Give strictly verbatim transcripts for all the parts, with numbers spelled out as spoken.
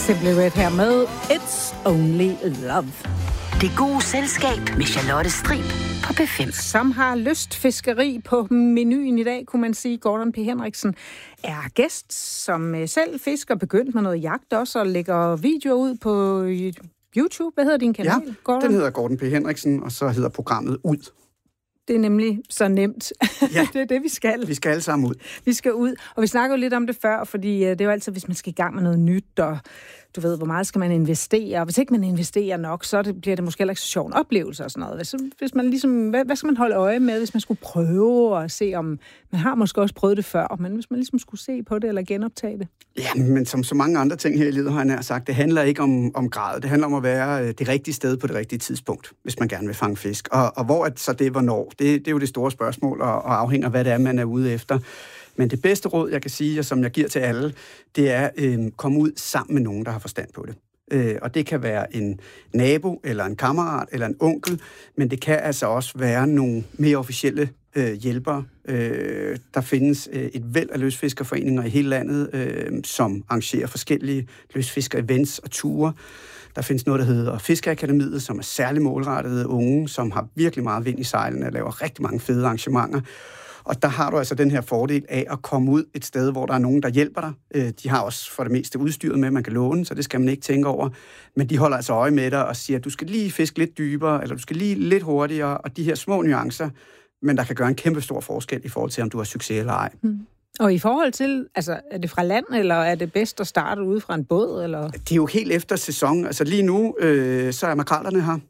Simply Red her med It's Only Love. Det gode selskab med Charlotte Strib på P fem. Som har lystfiskeri på menuen i dag, kunne man sige. Gordon P. Henriksen er gæst, som selv fisker, begyndt med noget jagt også, og lægger videoer ud på YouTube. Hvad hedder din kanal, ja, Gordon? Den hedder Gordon P. Henriksen, og så hedder programmet Ud. Det er nemlig så nemt. Ja, det er det, vi skal. Vi skal alle sammen ud. Vi skal ud, og vi snakker jo lidt om det før, fordi det er jo altid, hvis man skal i gang med noget nyt, og du ved, hvor meget skal man investere, og hvis ikke man investerer nok, så det, bliver det måske heller ikke så sjov en oplevelse og sådan noget. Hvis, hvis man ligesom, hvad, hvad skal man holde øje med, hvis man skulle prøve og se, om man har måske også prøvet det før, men hvis man ligesom skulle se på det eller genoptage det? Ja, men som så mange andre ting her i livet, har jeg nær sagt, det handler ikke om, om grad, det handler om at være det rigtige sted på det rigtige tidspunkt, hvis man gerne vil fange fisk. Og, og hvor er så det, hvornår? Det, det er jo det store spørgsmål, og, og afhænger af, hvad det er, man er ude efter. Men det bedste råd, jeg kan sige, og som jeg giver til alle, det er, øh, komme ud sammen med nogen, der har forstand på det. Øh, og det kan være en nabo, eller en kammerat, eller en onkel, men det kan altså også være nogle mere officielle øh, hjælpere. Øh, der findes øh, et væld af lystfiskerforeninger i hele landet, øh, som arrangerer forskellige lystfisker-events og ture. Der findes noget, der hedder Fiskeakademiet, som er særlig målrettede unge, som har virkelig meget vind i sejlene og laver rigtig mange fede arrangementer. Og der har du altså den her fordel af at komme ud et sted, hvor der er nogen, der hjælper dig. De har også for det meste udstyret med, man kan låne, så det skal man ikke tænke over. Men de holder altså øje med dig og siger, at du skal lige fiske lidt dybere, eller du skal lige lidt hurtigere, og de her små nuancer, men der kan gøre en kæmpe stor forskel i forhold til, om du har succes eller ej. Hmm. Og i forhold til, altså, er det fra land, eller er det bedst at starte ude fra en båd? Eller? Det er jo helt efter sæson. Altså lige nu, øh, så er makrellerne her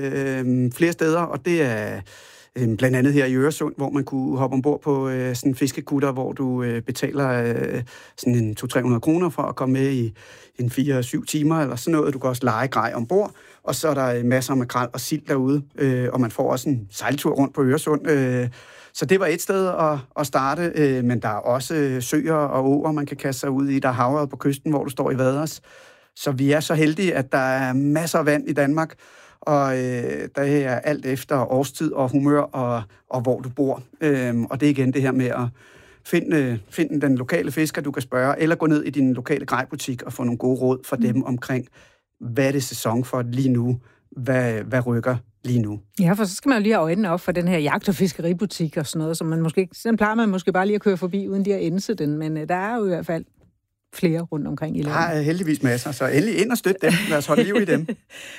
øh, flere steder, og det er blandt andet her i Øresund, hvor man kunne hoppe ombord på øh, sådan en fiskekutter, hvor du øh, betaler øh, sådan en to til tre hundrede kroner for at komme med i en fire syv timer, eller sådan noget. Du kan også lege grej ombord, og så er der masser af makrel og sild derude, øh, og man får også en sejltur rundt på Øresund. Øh, så det var et sted at, at starte, øh, men der er også øh, søer og åer, man kan kaste sig ud i. Der er havet på kysten, hvor du står i vaders. Så vi er så heldige, at der er masser af vand i Danmark, og øh, der er alt efter årstid og humør og, og hvor du bor. Øhm, og det er igen det her med at finde, finde den lokale fisker, du kan spørge, eller gå ned i din lokale grejbutik og få nogle gode råd fra mm. dem omkring, hvad er det sæson for lige nu? Hvad, hvad rykker lige nu? Ja, for så skal man jo lige have øjnene op for den her jagt- og fiskeributik og sådan noget, som man måske, sådan plejer man måske bare lige at køre forbi, uden lige at indse den, men øh, der er jo i hvert fald flere rundt omkring i landet. Der er heldigvis masser, så endelig ind og støt dem. Lad os holde liv i dem.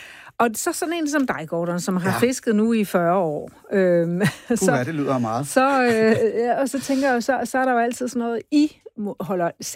Og så sådan en som dig, Gordon, som har ja. fisket nu i fyrre år. Øhm, Puh, så, det lyder meget. Så, øh, ja, og så tænker jeg, så, så er der jo altid sådan noget, I holder